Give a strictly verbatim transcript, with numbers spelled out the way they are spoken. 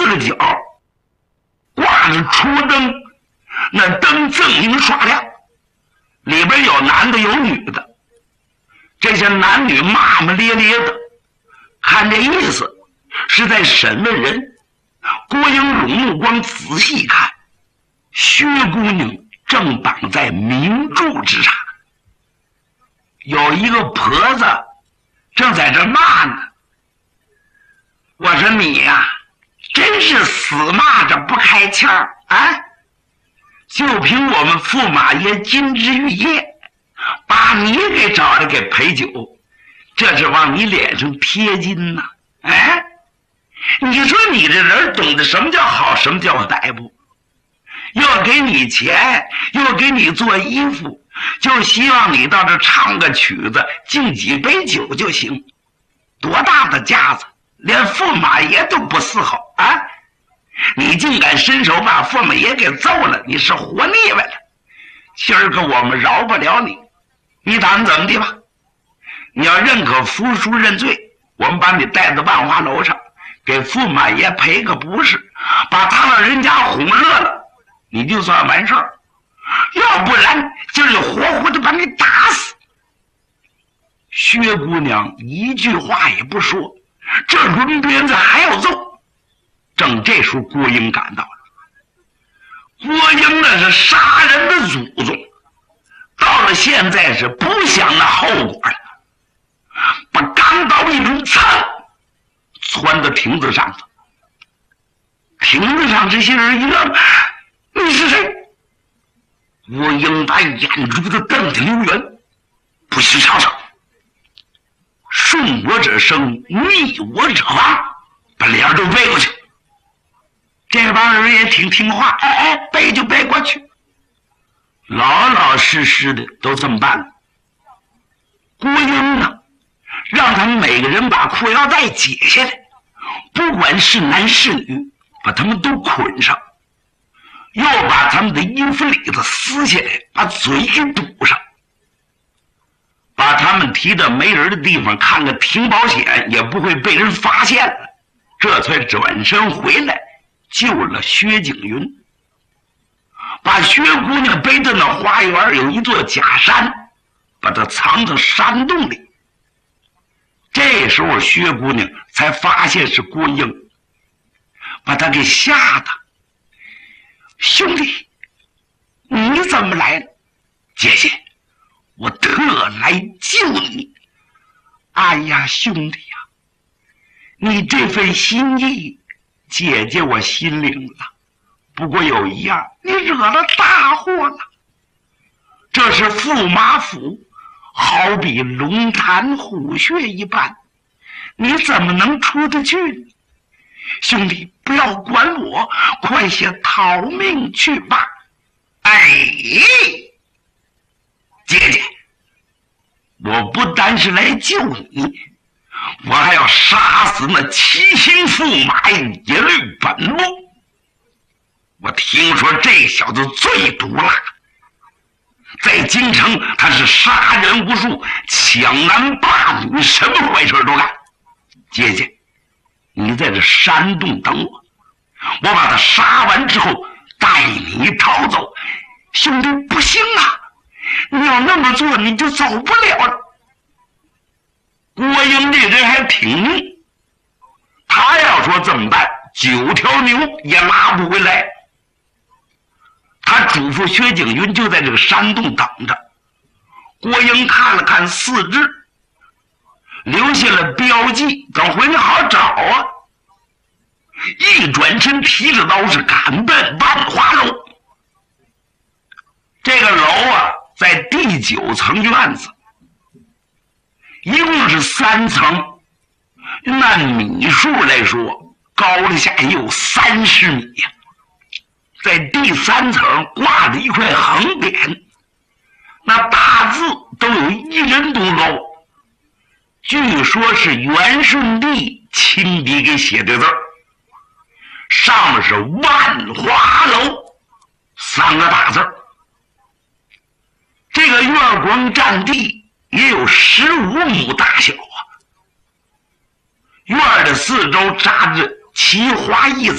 四个角挂着戳灯，那灯锃明刷亮，里边有男的有女的，这些男女骂骂咧咧的，看这意思是在审问人。郭英勇目光仔细看，薛姑娘正挡在明柱之上，有一个婆子正在这骂呢。我说你呀、啊，真是死骂着不开窍啊！就凭我们驸马爷金枝玉叶，把你给找来给陪酒，这是往你脸上贴金呐！哎，你说你这人懂得什么叫好，什么叫歹不？又给你钱，又给你做衣服，就希望你到这唱个曲子，敬几杯酒就行。多大的架子，连驸马爷都不伺候啊！你竟敢伸手把驸马爷给揍了，你是活腻歪了。今儿个我们饶不了你，你打算怎么的吧？你要认可服输认罪，我们把你带到万花楼上，给驸马爷赔个不是，把他老人家哄乐了，你就算完事儿。要不然今儿就活活的把你打死。薛姑娘一句话也不说，这抡鞭子还要揍。正这时候郭英赶到了。郭英那是杀人的祖宗，到了现在是不想那后果了，把钢刀一抡，噌窜到亭子上头。亭子上这些人一愣，你是谁？郭英把眼珠子瞪得溜圆，不许吵吵，顺我者生，逆我者亡，把脸都背过去。这帮人也挺听话，哎哎，背就背过去，老老实实的都这么办了。郭英呢，让他们每个人把裤腰带解下来，不管是男是女，把他们都捆上，又把他们的衣服里子撕下来，把嘴给堵上，把他们提到没人的地方看个停保险，也不会被人发现了，这才转身回来救了薛景云，把薛姑娘背到那花园有一座假山，把她藏到山洞里。这时候薛姑娘才发现是郭英，把她给吓得，兄弟你怎么来了？姐姐我特来救你。哎呀兄弟呀，你这份心意姐姐我心领了，不过有一样，你惹了大祸了。这是驸马府，好比龙潭虎穴一般，你怎么能出得去呢？兄弟不要管我，快些逃命去吧。哎，姐姐我不单是来救你，我还要杀死那七星驸马一律本目。我听说这小子最毒辣，在京城他是杀人无数，抢男霸女，什么坏事都干。姐姐你在这山洞等我，我把他杀完之后带你逃走。兄弟不行啊，你要那么做你就走不了了。郭英这人还挺逆，他要说这么办，九条牛也拉不回来。他嘱咐薛景云就在这个山洞等着。郭英看了看四肢，留下了标记，等回来好找啊。一转身提着刀是赶奔万花楼。这个楼啊在第九层院子，一共是三层，按米数来说高了下也有三十米呀。在第三层挂着一块横匾，那大字都有一人多高，据说是元顺帝亲笔给写的字，上面是万花楼三个大字。这个院光占地也有十五亩大小啊，院的四周扎着奇花异